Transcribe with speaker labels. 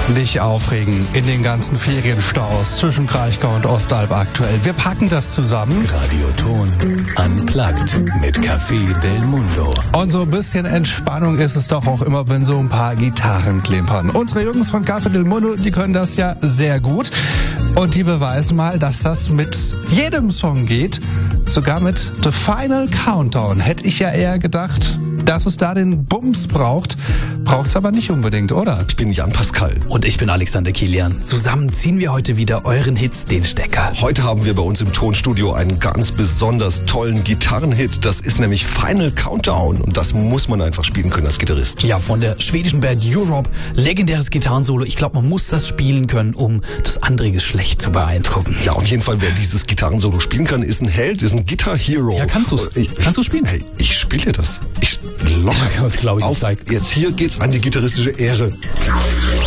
Speaker 1: Nicht aufregen in den ganzen Ferienstaus zwischen Kraichgau und Ostalb aktuell. Wir packen das zusammen.
Speaker 2: Radioton Unplugged mit Café del Mundo.
Speaker 1: Und so ein bisschen Entspannung ist es doch auch immer, wenn so ein paar Gitarren klimpern. Unsere Jungs von Café del Mundo, die können das ja sehr gut. Und die beweisen mal, dass das mit jedem Song geht. Sogar mit The Final Countdown. Hätte ich ja eher gedacht, dass es da den Bums braucht. Braucht's aber nicht unbedingt, oder?
Speaker 3: Ich bin Jan Pascal.
Speaker 2: Und ich bin Alexander Kilian. Zusammen ziehen wir heute wieder euren Hits den Stecker.
Speaker 3: Heute haben wir bei uns im Tonstudio einen ganz besonders tollen Gitarrenhit. Das ist nämlich Final Countdown. Und das muss man einfach spielen können als Gitarrist.
Speaker 2: Ja, von der schwedischen Band Europe. Legendäres Gitarrensolo. Ich glaube, man muss das spielen können, um das andere Geschlecht zu beeindrucken.
Speaker 3: Ja, auf jeden Fall, wer dieses Gitarrensolo spielen kann, ist ein Held, ist ein Guitar Hero.
Speaker 2: Ja, kannst du's? Kannst du spielen?
Speaker 3: Hey, ich spiele das. Ich locker.
Speaker 2: Ja, das glaube ich.
Speaker 3: Jetzt hier geht's an die gitarristische Ehre.